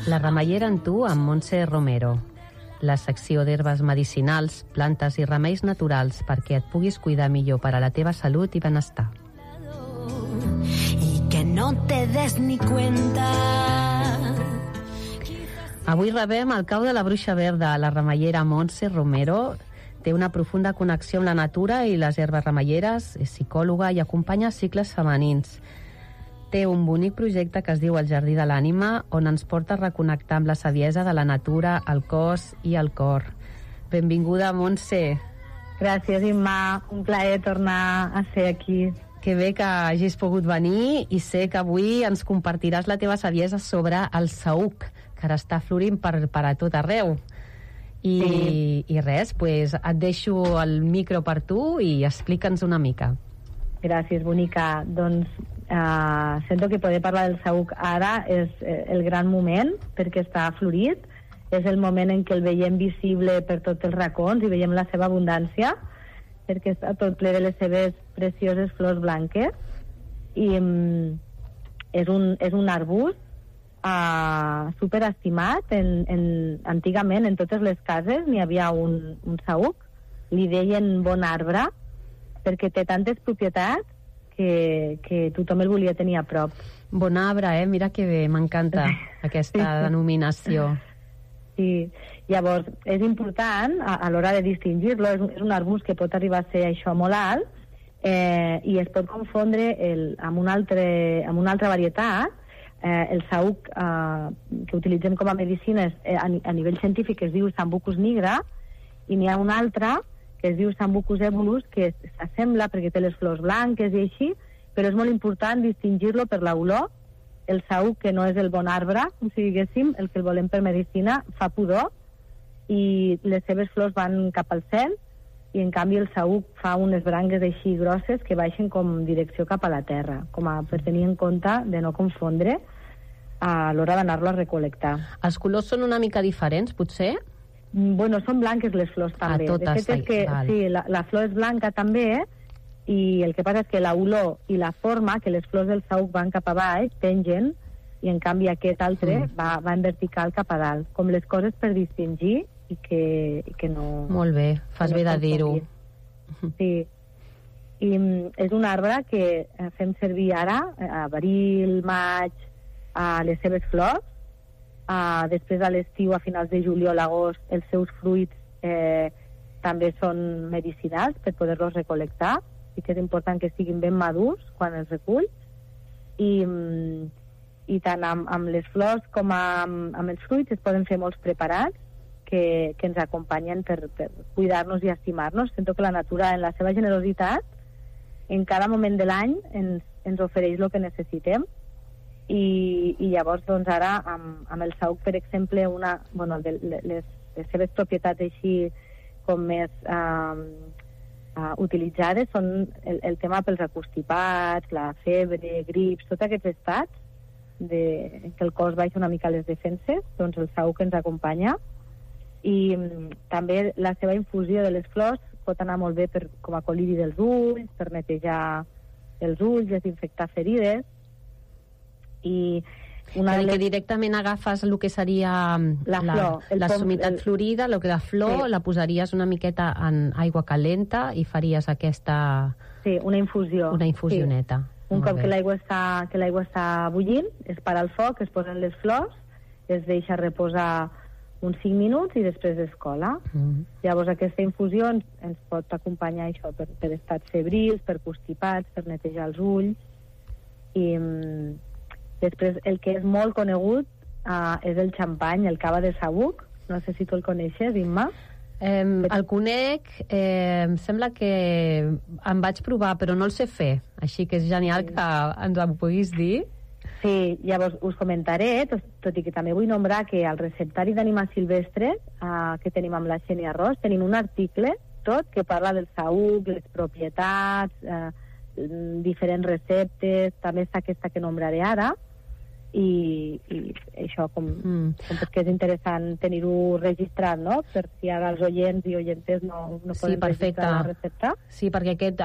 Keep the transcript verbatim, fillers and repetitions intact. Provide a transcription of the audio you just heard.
La remeiera en tu amb Montse Romero. La secció d'herbes medicinals, plantes i remeis naturals perquè et puguis cuidar millor per a la teva salut i benestar. Y que no te des ni cuenta. Avui rebem el cau de la bruixa verda, la remeiera Montse Romero. Té una profunda connexió amb la natura i les herbes remeieres, és psicòloga i acompanya cicles femenins. Té un bonic projecte que es diu El Jardí de l'Ànima, on ens porta a reconnectar amb la saviesa de la natura, el cos i el cor. Benvinguda, Montse. Gràcies, Imma. Un plaer tornar a ser aquí. Que bé que hagis pogut venir i sé que avui ens compartiràs la teva saviesa sobre el saüc, que ara està florint per, per a tot arreu. I, sí. I res, pues et deixo el micro per tu i explica'ns una mica. Gràcies, bonica. Doncs uh, sento que poder parlar del saüc ara és el gran moment, perquè està florit. És el moment en què el veiem visible per tots els racons i veiem la seva abundància, perquè està tot ple de les seves precioses flors blanques. I um, és, un, és un arbust uh, superestimat. En, en, antigament, en totes les cases n'hi havia un, un saüc. Li deien bon arbre, perquè té tantes propietats que, que tothom el volia tenir a prop. Bon arbre, eh? Mira que bé, m'encanta aquesta sí. denominació. Sí, llavors és important a, a l'hora de distingir-lo. És un, és un arbust que pot arribar a ser això molt alt eh, i es pot confondre el, amb, un altre, amb una altra varietat. Eh, el saüc eh, que utilitzem com a medicina és, eh, a, a nivell científic es diu Sambucus nigra, i n'hi ha un altre que es diu Sambucus ebolus, que s'assembla perquè té les flors blanques i així, però és molt important distingir-lo per l'olor. El saüc, que no és el bon arbre, com si diguéssim, el que el volem per medicina, fa pudor i les seves flors van cap al cel, i en canvi el saüc fa unes branques així grosses que baixen com direcció cap a la terra, com a per tenir en compte de no confondre a l'hora d'anar-lo a recol·lectar. Els colors són una mica diferents, potser? Bueno, són blanques les flors també. Ah, totes, de fet, és que, sí, la, la flor és blanca també, i el que passa és que l'olor i la forma, que les flors del saüc van cap a baix, pengen, i en canvi aquest altre mm. va, va en vertical cap a dalt. Com les coses per distingir i que, i que no... Molt bé, fas no bé de dir-ho. Sí. I és un arbre que fem servir ara, a abril, maig, a les seves flors. Uh, després a l'estiu, a finals de juliol, agost, els seus fruits eh, també són medicinals per poder-los recol·lectar, i que és important que estiguin ben madurs quan els reculls, i, i tant amb, amb les flors com amb, amb els fruits es poden fer molts preparats que, que ens acompanyen per, per cuidar-nos i estimar-nos. Sento que la natura, en la seva generositat, en cada moment de l'any ens, ens ofereix el que necessitem. I, i llavors doncs ara amb, amb el saüc, per exemple, una, bueno, de, les, les seves propietats així com més uh, uh, utilitzades són el, el tema pels acostipats, la febre, grips, tots aquests estats de, que el cos baixa una mica les defenses, doncs el saüc ens acompanya. I um, també la seva infusió de les flors pot anar molt bé per, com a col·liri dels ulls, per netejar els ulls, desinfectar ferides. I una les... que directament agafes el que seria la, la, flor, la sumitat el... florida, el que la flor sí. la posaries una miqueta en aigua calenta i faries aquesta... Sí, una infusió. Una infusioneta. Sí. Un cop bé. que l'aigua està, que l'aigua està bullint, es para el foc, es posen les flors, es deixa reposar uns cinc minuts i després es cola. Mm. Llavors aquesta infusió ens, ens pot acompanyar això per, per estats febrils, per constipats, per netejar els ulls. I després, el que és molt conegut uh, és el xampany, el cava de saüc. No sé si tu el coneixes, Imma. Eh, el conec, eh, em sembla que em vaig provar, però no el sé fer. Així que és genial sí. que ens ho puguis dir. Sí, llavors us comentaré, tot, tot i que també vull nombrar que al receptari d'Ànima Silvestre, uh, que tenim amb la Xènia Ros, tenim un article tot que parla del saüc, les propietats, uh, diferents receptes, també està aquesta que nombraré ara, i, i això com, mm. com perquè és interessant tenir-ho registrat, no? Per si ara els oients i oientes no, no poden sí, registrar la recepta. Sí, perquè aquest